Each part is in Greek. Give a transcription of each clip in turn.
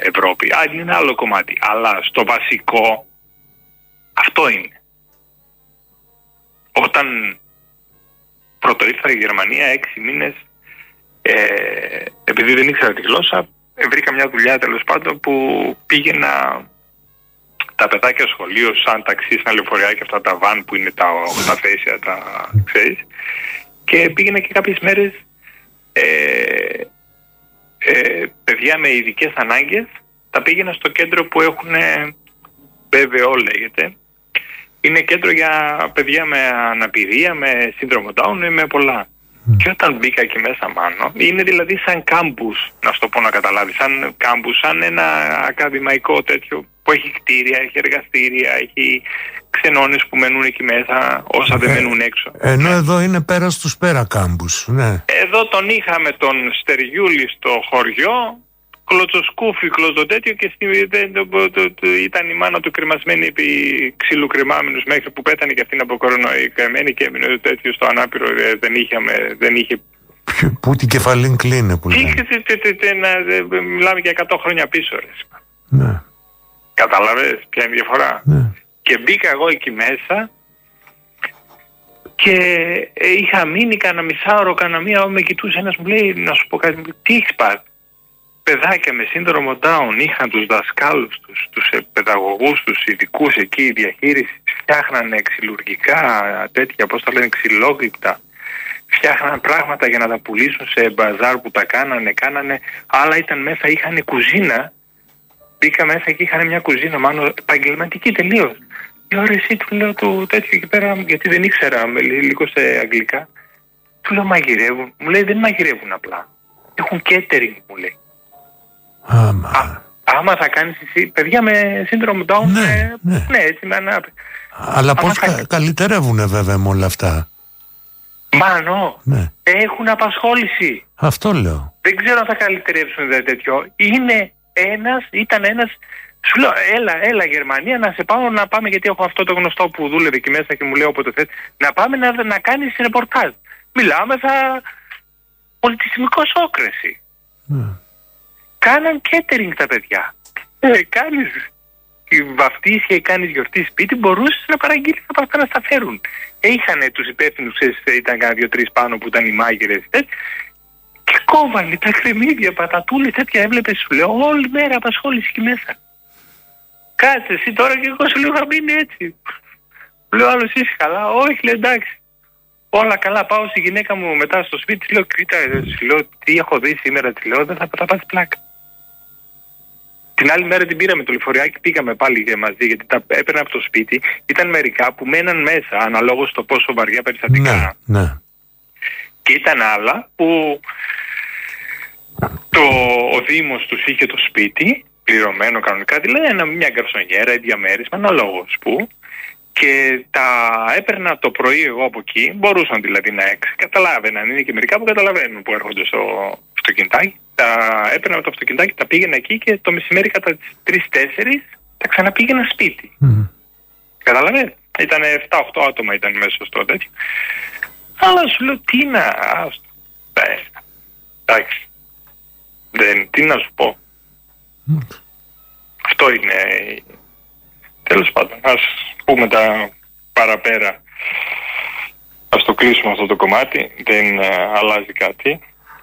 Ευρώπη. Είναι ένα άλλο κομμάτι. Αλλά στο βασικό αυτό είναι. Όταν πρωτοήρθα η Γερμανία 6 μήνες, επειδή δεν ήξερα τη γλώσσα, βρήκα μια δουλειά τέλος πάντων που πήγαινα τα παιδάκια στο σχολείο σαν ταξί, σαν λεωφορεία, αυτά τα βαν που είναι τα 8 θέσια, ξέρεις, και πήγαινα και κάποιες μέρες παιδιά με ειδικές ανάγκες, τα πήγαινα στο κέντρο που έχουν BVO λέγεται. Είναι κέντρο για παιδιά με αναπηρία, με σύνδρομο Down, με πολλά. Και όταν μπήκα εκεί μέσα, μάνο, είναι δηλαδή σαν κάμπους, να σου το πω να καταλάβεις, σαν κάμπους, σαν ένα ακαδημαϊκό τέτοιο που έχει κτίρια, έχει εργαστήρια, έχει ξενώνες που μένουν εκεί μέσα, όσα δεν μένουν έξω. Ενώ εδώ είναι πέρα στους πέρα κάμπους, ναι. Εδώ τον είχαμε τον Στεριούλη στο χωριό, κλωτσοσκούφι, κλωτσοτέτοιο, και ήταν η μάνα του κρεμασμένη επί ξύλου κρεμάμενους μέχρι που πέθανε και αυτήν από κορονοϊό καμένη και έμεινε τέτοιο στο ανάπηρο, δεν είχε. Πού την κεφαλήν κλείνε που λένε. Μιλάμε για 100 χρόνια πίσω, ρε. Ναι. Κατάλαβες ποια είναι η διαφορά. Ναι. Και μπήκα εγώ εκεί μέσα και είχα μείνει κανένα μισάωρο, κανένα μία ώρα, με κοιτούσε ένας, μου λέει, να σου πω κάτι, τι έχεις πάρει? Παιδάκια με σύνδρομο Down είχαν τους δασκάλους τους παιδαγωγούς τους ειδικούς εκεί, διαχείριση, φτιάχνανε ξυλουργικά τέτοια, πώς τα λένε, ξυλόγλυπτα, φτιάχνανε πράγματα για να τα πουλήσουν σε μπαζάρ που τα κάνανε, άλλα ήταν μέσα, είχαν κουζίνα. Μπήκα μέσα και είχαν μια κουζίνα, μάλλον επαγγελματική τελείως. Λέω, ρε εσύ, του λέω το τέτοιο εκεί πέρα, γιατί δεν ήξερα, λίγο σε αγγλικά. Του λέω, μαγειρεύουν? Μου λέει, δεν μαγειρεύουν απλά. Έχουν catering, μου λέει. Άμα θα κάνεις εσύ, παιδιά με σύνδρομο Down, ναι, έτσι με ανάπηρη. Αλλά πώς καλυτερεύουνε βέβαια με όλα αυτά? Μάνο, ναι. Έχουν απασχόληση. Αυτό λέω. Δεν ξέρω αν θα καλυτερεύσουν τέτοιο. Ήταν ένας, σου λέω, έλα Γερμανία, να σε πάω να πάμε, γιατί έχω αυτό το γνωστό που δούλευε εκεί μέσα και μου λέει όποτε θες, να πάμε να κάνεις ρεπορτάζ. Μιλάμε, πολιτισμικό σόκρεση. Κάναν catering τα παιδιά. Κάνεις βαφτίσια, κάνεις γιορτή σπίτι, μπορούσες να παραγγείλεις από αυτά να στα φέρουν. Είχανε τους υπεύθυνους, ήταν κάνα 2-3 πάνω που ήταν οι μάγειρες, και κόβανε τα κρεμμύδια, πατατούλες, τέτοια, έβλεπες, σου λέω, όλη μέρα απασχόληση εκεί μέσα. Κάτσε εσύ τώρα, και εγώ σου λέω, θα μείνει έτσι. Λέω, άλλος είσαι καλά? Όχι, λέει, εντάξει. Όλα καλά, πάω στη γυναίκα μου μετά στο σπίτι, της λέω, κοίτα, σου λέω, τι έχω δει σήμερα, της λέω, δεν θα πας πλάκα. Την άλλη μέρα την πήραμε το λεωφοριάκι, πήγαμε πάλι μαζί, γιατί τα έπαιρνα από το σπίτι. Ήταν μερικά που μέναν μέσα, αναλόγως στο πόσο βαριά περιστατικά. Ναι. Και ήταν άλλα που ο Δήμος τους είχε το σπίτι, πληρωμένο κανονικά, δηλαδή μια γκαρσονιέρα ή διαμέρισμα, αναλόγως που. Και τα έπαιρνα το πρωί εγώ από εκεί, μπορούσαν δηλαδή να καταλάβαιναν, είναι και μερικά που καταλαβαίνουν που έρχονται στο αυτοκινητάκι. Τα έπαιρνα με το αυτοκινητάκι, τα πήγαινα εκεί και το μεσημέρι κατά τις 3-4 τα ξαναπήγαινα σπίτι. Καταλαβαίνετε. Ήταν 7-8 άτομα ήταν μέσα στο τέτοιο. Αλλά σου λέω, τι να... εντάξει. Τι να σου πω. Αυτό είναι... Τέλος πάντων, ας πούμε τα παραπέρα. Ας το κλείσουμε αυτό το κομμάτι. Δεν αλλάζει κάτι.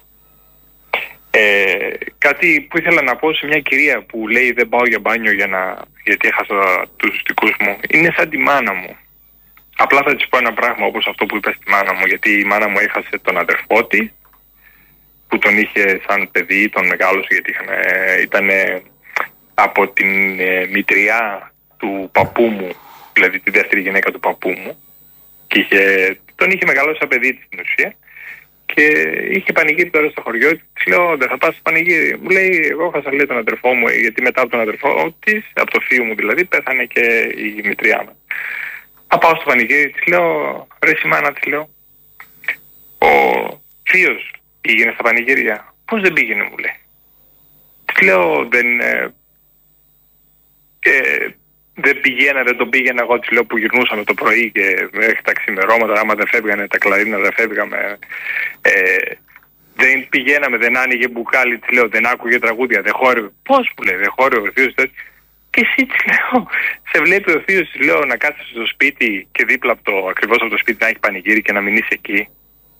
Κάτι που ήθελα να πω σε μια κυρία που λέει δεν πάω για μπάνιο γιατί έχασα τους δικούς μου. Είναι σαν τη μάνα μου. Απλά θα της πω ένα πράγμα όπως αυτό που είπα στη μάνα μου, γιατί η μάνα μου έχασε τον αδερφό της που τον είχε σαν παιδί, τον μεγάλωσε γιατί ήταν από την μητριά του παππού μου, δηλαδή τη δεύτερη γυναίκα του παππού μου, και τον είχε μεγαλώσει σαν παιδί της στην ουσία. Και είχε πανηγύρι τώρα στο χωριό, της λέω, δεν θα πας στο πανηγύρι? Μου λέει, εγώ έχασα, λέει, τον αδερφό μου, γιατί μετά από τον αδερφό της, από το θείο μου δηλαδή, πέθανε και η μητριά μου. Θα πάω στο πανηγύρι, της λέω, ρε Σιμάνα, της λέω, ο θείος πήγαινε στα πανηγύρια? Πώς δεν πήγαινε, μου λέει. Της λέω, δεν τον πήγαινα εγώ, της λέω, που γυρνούσαμε το πρωί και μέχρι τα ξημερώματα, άμα δεν φεύγανε τα κλαρίνα, δεν φεύγαμε, Δεν πηγαίναμε, δεν άνοιγε μπουκάλι, της λέω, δεν άκουγε τραγούδια, δεν χόρευε. Πώς μου λέει, δεν χόρευε ο θείος. Και εσύ της λέω, σε βλέπει ο θείος, της λέω, να κάθεσαι στο σπίτι και δίπλα ακριβώς από το σπίτι να έχει πανηγύρι και να μην είσαι εκεί.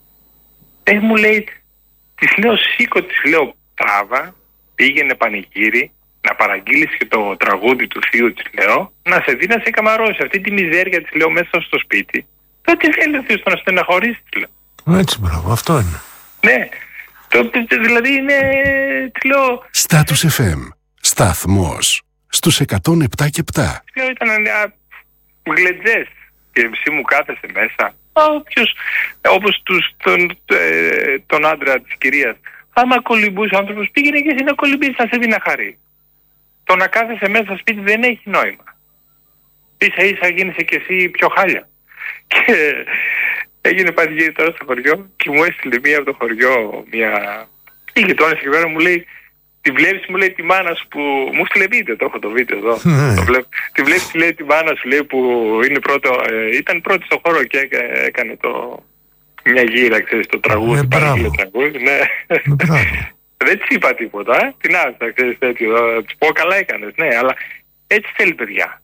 Μου λέει, της λέω, σήκω, της λέω, τράβα, πήγαινε πανηγύρι, να παραγγείλεις και το τραγούδι του θείου, της λέω, να σε δει να σε καμαρώσει. Αυτή τη μιζέρια, της λέω, μέσα στο σπίτι. Τότε θέλει ο θείος να στεναχωρήσει, της λέω. Έτσι, μπράβο, αυτό είναι. Ναι, δηλαδή είναι, της λέω... Status FM, σταθμός, στους 107 και 7. Λέω, ήταν γλεντζές και εσύ μου κάθεσαι μέσα. Όποιος, όπως τον άντρα της κυρίας, άμα κολυμπούσε ο άνθρωπος, πήγαινε και εσύ να κολυμπήσεις, να σε δει να χαρεί. Το να κάθεσαι μέσα στο σπίτι δεν έχει νόημα. Ίσα ίσα γίνεσαι και εσύ πιο χάλια. Και έγινε πανηγύρι τώρα στο χωριό και μου έστειλε μία από το χωριό, η γειτόνισσα και πέρα μου λέει, τη βλέπεις, μου λέει, τη μάνα σου που μου στείλε βίντεο, το έχω το βίντεο εδώ. Το βλέπω. Τη βλέπεις, λέει, τη μάνα σου, λέει, που είναι ήταν πρώτη στο χώρο και έκανε μια γύρα, ξέρεις, το τραγούδι. Μπράβο. Ναι. Δεν της είπα τίποτα, την άφησα, ξέρεις, τέτοιο. Της πω, καλά έκανες, ναι, αλλά έτσι θέλει, παιδιά.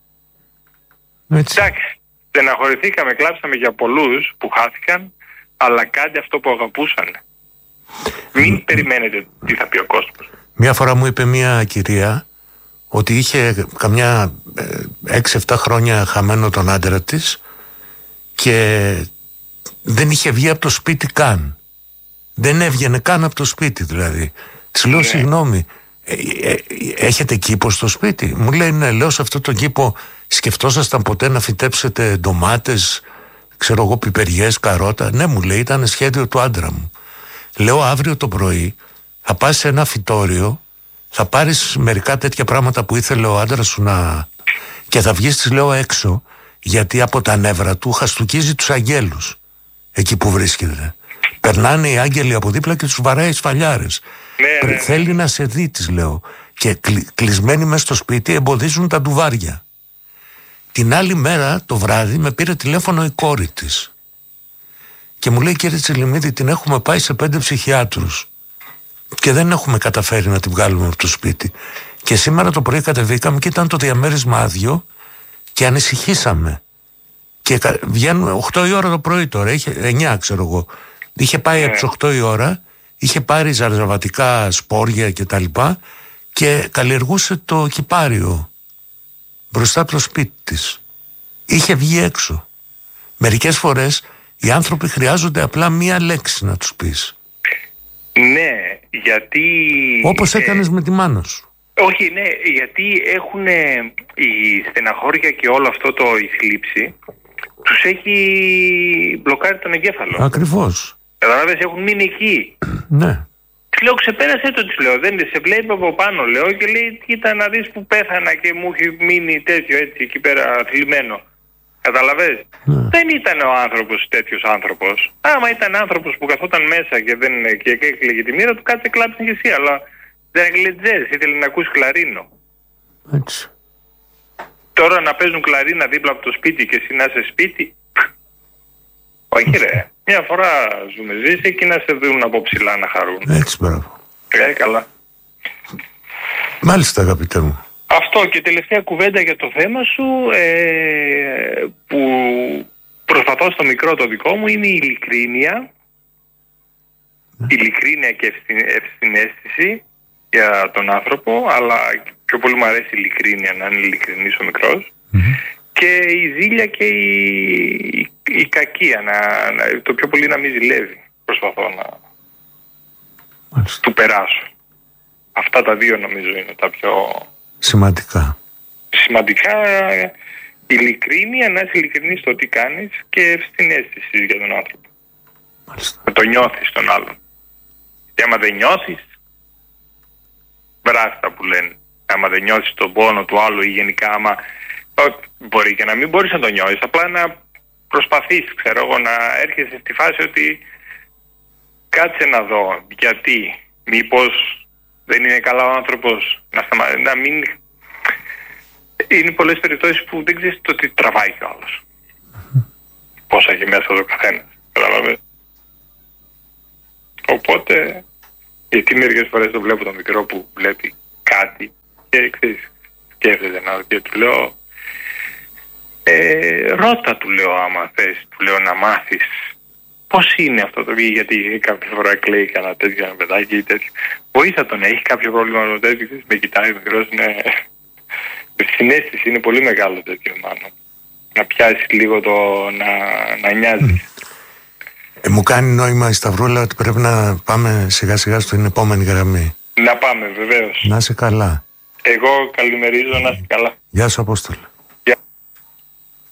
Εντάξει, στεναχωρηθήκαμε, κλάψαμε για πολλούς που χάθηκαν, αλλά κάντε αυτό που αγαπούσαν. Μην περιμένετε τι θα πει ο κόσμος. Μια φορά μου είπε μια κυρία ότι είχε καμιά 6-7 χρόνια χαμένο τον άντρα της και δεν είχε βγει από το σπίτι καν. Δεν έβγαινε καν από το σπίτι δηλαδή. Της λέω, συγγνώμη, έχετε κήπο στο σπίτι? Μου λέει, ναι. Λέω, σε αυτό το κήπο σκεφτόσασταν ποτέ να φυτέψετε ντομάτες, ξέρω εγώ, πιπεριές, καρότα? Ναι, μου λέει, ήταν σχέδιο του άντρα μου. Λέω, αύριο το πρωί θα πας σε ένα φυτόριο, θα πάρεις μερικά τέτοια πράγματα που ήθελε ο άντρας σου και θα βγεις, της λέω, έξω, γιατί από τα νεύρα του χαστουκίζει τους αγγέλους εκεί που βρίσκεται. Περνάνε οι άγγελοι από δίπλα και τους βαράει σφαλιάρες. Ναι. Θέλει να σε δει, της λέω. Και κλεισμένοι μέσα στο σπίτι εμποδίζουν τα ντουβάρια. Την άλλη μέρα το βράδυ με πήρε τηλέφωνο η κόρη της και μου λέει, κύριε Τσελιμίδη, την έχουμε πάει σε 5 ψυχιάτρους και δεν έχουμε καταφέρει να την βγάλουμε από το σπίτι. Και σήμερα το πρωί κατεβήκαμε και ήταν το διαμέρισμα άδειο και ανησυχήσαμε. Και βγαίνουμε 8 η ώρα το πρωί τώρα, 9 ξέρω εγώ. Είχε πάει από τις 8 η ώρα, είχε πάρει ζαρζαβατικά σπόρια και τα λοιπά και καλλιεργούσε το κυπάριο μπροστά από το σπίτι της. Είχε βγει έξω. Μερικές φορές οι άνθρωποι χρειάζονται απλά μία λέξη να τους πεις. Ναι, γιατί... Όπως έκανες με τη μάνα σου. Όχι, ναι, γιατί έχουν η στεναχώρια και όλο αυτό η θλίψη τους έχει μπλοκάρει τον εγκέφαλο. Ακριβώς. Καταλάβες, έχουν μείνει εκεί. Ναι. Της λέω, ξεπέρασε το, της λέω, δεν σε βλέπει από πάνω, λέω, και λέει, κοίτα να δεις που πέθανα και μου έχει μείνει τέτοιο έτσι εκεί πέρα θλιμμένο. Καταλαβες. Δεν ήταν ο άνθρωπος τέτοιος άνθρωπος. Άμα ήταν άνθρωπος που καθόταν μέσα και έκλαιγε τη μοίρα του, κάτσε κλάψε και εσύ, αλλά δεν γλεντζές, ήθελε να ακούσει κλαρίνο. Έτσι. Τώρα να παίζουν κλαρίνα δίπλα από το σπίτι και εσύ να είσαι σπίτι. Όχι ρε, μια φορά ζούμε, ζεις εκεί να σε δουν από ψηλά να χαρούν. Έτσι, μπράβο. Καλά. Μάλιστα, αγαπητέ μου. Αυτό, και τελευταία κουβέντα για το θέμα σου, που προσπαθώ στο μικρό το δικό μου, είναι η ειλικρίνεια. Ειλικρίνεια και ευσυναίσθηση για τον άνθρωπο, αλλά πιο πολύ μου αρέσει η ειλικρίνεια, να είναι ειλικρινής ο μικρός. Και η ζήλια και η κακία, το πιο πολύ να μην ζηλεύει. Προσπαθώ να του περάσω. Αυτά τα δύο νομίζω είναι τα πιο σημαντικά. Ειλικρίνεια, να είσαι ειλικρινής στο τι κάνεις, και ευσυναίσθηση για τον άνθρωπο. Μάλιστα. Να το νιώθεις τον άλλον. Και άμα δεν νιώθεις, βράστα που λένε. Άμα δεν νιώθεις τον πόνο του άλλου ή γενικά άμα... Μπορεί και να μην μπορείς να το νιώσεις, απλά να προσπαθείς, ξέρω εγώ, να έρχεσαι στη φάση ότι κάτσε να δω γιατί, μήπως δεν είναι καλά ο άνθρωπος, να μην... Είναι πολλές περιπτώσεις που δεν ξέρεις το τι τραβάει κι ο άλλος. Πόσα έχει μέσα το καθένας. Οπότε, γιατί μερικές φορές το βλέπω το μικρό που βλέπει κάτι και ξέρεις, σκέφτεται και του λέω ρώτα, του λέω, άμα θες, του λέω, να μάθεις πώς είναι αυτό το βγει, γιατί κάποια φορά κλαίει κανένα τέτοιο ένα παιδάκι ή τέτοιο. Βοήθα τον, έχει κάποιο πρόβλημα με τέτοιο, με κοιτάει ο μικρός, είναι συναίσθηση, είναι πολύ μεγάλο τέτοιο μάλλον. Να πιάσει λίγο το να νοιάζει. Μου κάνει νόημα η Σταυρούλα ότι πρέπει να πάμε σιγά σιγά στην επόμενη γραμμή. Να πάμε, βεβαίως. Να είσαι καλά. Εγώ καλημερίζω, να είσαι καλά. Γεια σου, Απόστολε.